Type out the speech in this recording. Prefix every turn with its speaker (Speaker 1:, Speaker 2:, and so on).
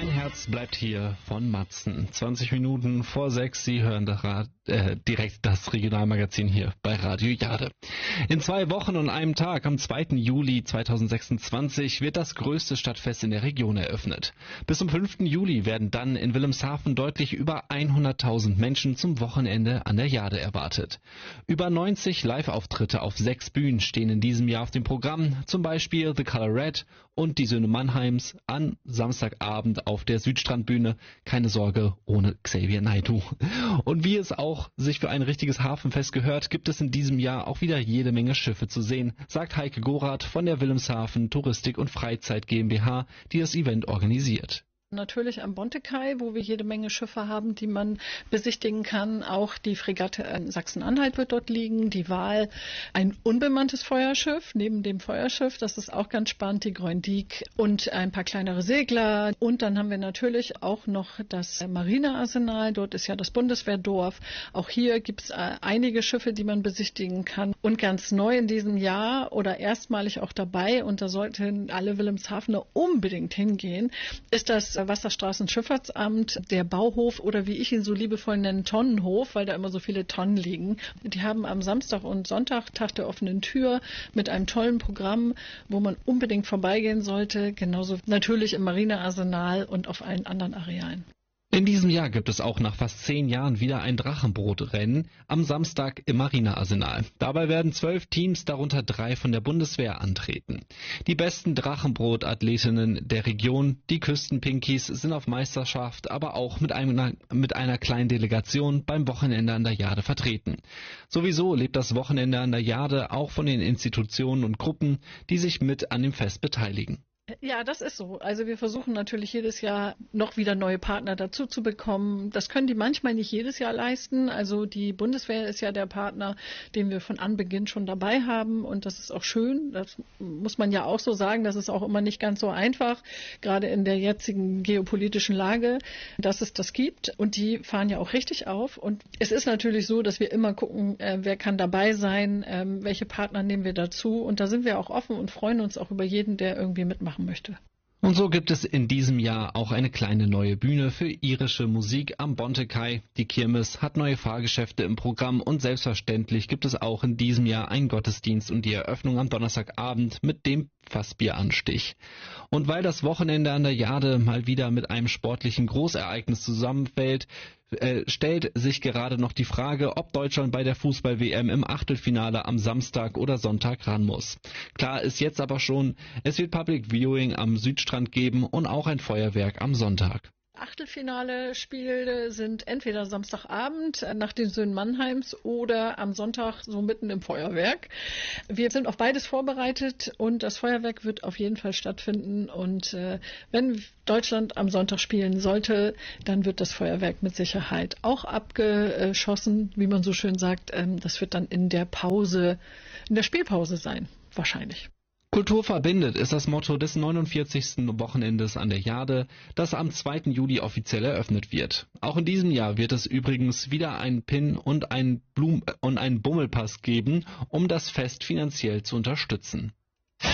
Speaker 1: Mein Herz bleibt hier von Matzen. 20 Minuten vor 6, Sie hören direkt das Regionalmagazin hier bei Radio Jade. In 2 Wochen und einem Tag, am 2. Juli 2026, wird das größte Stadtfest in der Region eröffnet. Bis zum 5. Juli werden dann in Wilhelmshaven deutlich über 100.000 Menschen zum Wochenende an der Jade erwartet. Über 90 Live-Auftritte auf 6 Bühnen stehen in diesem Jahr auf dem Programm, zum Beispiel The Color Red und die Söhne Mannheims an Samstagabend auf der Südstrandbühne. Keine Sorge, ohne Xavier Naidoo. Und wie es auch sich für ein richtiges Hafenfest gehört, gibt es in diesem Jahr auch wieder jede Menge Schiffe zu sehen, sagt Heike Gorath von der Wilhelmshaven Touristik und Freizeit GmbH, die das Event organisiert.
Speaker 2: Natürlich am Bontekai, wo wir jede Menge Schiffe haben, die man besichtigen kann. Auch die Fregatte Sachsen-Anhalt wird dort liegen, die Waal, ein unbemanntes Feuerschiff neben dem Feuerschiff, das ist auch ganz spannend, die Groendiek und ein paar kleinere Segler. Und dann haben wir natürlich auch noch das Marinearsenal, dort ist ja das Bundeswehrdorf. Auch hier gibt es einige Schiffe, die man besichtigen kann. Und ganz neu in diesem Jahr oder erstmalig auch dabei, und da sollten alle Wilhelmshavener unbedingt hingehen, ist das Wasserstraßenschifffahrtsamt, der Bauhof oder wie ich ihn so liebevoll nenne, Tonnenhof, weil da immer so viele Tonnen liegen. Die haben am Samstag und Sonntag Tag der offenen Tür mit einem tollen Programm, wo man unbedingt vorbeigehen sollte. Genauso natürlich im Marinearsenal und auf allen anderen Arealen.
Speaker 1: In diesem Jahr gibt es auch nach fast 10 Jahren wieder ein Drachenbootrennen am Samstag im Marinearsenal. Dabei werden 12 Teams, darunter 3 von der Bundeswehr, antreten. Die besten Drachenboot-Athletinnen der Region, die Küstenpinkies, sind auf Meisterschaft, aber auch mit einer kleinen Delegation beim Wochenende an der Jade vertreten. Sowieso lebt das Wochenende an der Jade auch von den Institutionen und Gruppen, die sich mit an dem Fest beteiligen.
Speaker 2: Ja, das ist so. Also wir versuchen natürlich jedes Jahr noch wieder neue Partner dazu zu bekommen. Das können die manchmal nicht jedes Jahr leisten. Also die Bundeswehr ist ja der Partner, den wir von Anbeginn schon dabei haben. Und das ist auch schön. Das muss man ja auch so sagen. Das ist auch immer nicht ganz so einfach, gerade in der jetzigen geopolitischen Lage, dass es das gibt. Und die fahren ja auch richtig auf. Und es ist natürlich so, dass wir immer gucken, wer kann dabei sein, welche Partner nehmen wir dazu. Und da sind wir auch offen und freuen uns auch über jeden, der irgendwie mitmacht möchte.
Speaker 1: Und so gibt es in diesem Jahr auch eine kleine neue Bühne für irische Musik am Bontekai. Die Kirmes hat neue Fahrgeschäfte im Programm und selbstverständlich gibt es auch in diesem Jahr einen Gottesdienst und die Eröffnung am Donnerstagabend mit dem Fassbieranstich. Und weil das Wochenende an der Jade mal wieder mit einem sportlichen Großereignis zusammenfällt, stellt sich gerade noch die Frage, ob Deutschland bei der Fußball-WM im Achtelfinale am Samstag oder Sonntag ran muss. Klar ist jetzt aber schon, es wird Public Viewing am Südstrand geben und auch ein Feuerwerk am Sonntag.
Speaker 2: Achtelfinale-Spiele sind entweder Samstagabend nach den Söhnen Mannheims oder am Sonntag so mitten im Feuerwerk. Wir sind auf beides vorbereitet und das Feuerwerk wird auf jeden Fall stattfinden. Und wenn Deutschland am Sonntag spielen sollte, dann wird das Feuerwerk mit Sicherheit auch abgeschossen, wie man so schön sagt. Das wird dann in der Pause, in der Spielpause sein, wahrscheinlich.
Speaker 1: Kultur verbindet ist das Motto des 49. Wochenendes an der Jade, das am 2. Juli offiziell eröffnet wird. Auch in diesem Jahr wird es übrigens wieder einen Pin und einen Bummelpass geben, um das Fest finanziell zu unterstützen.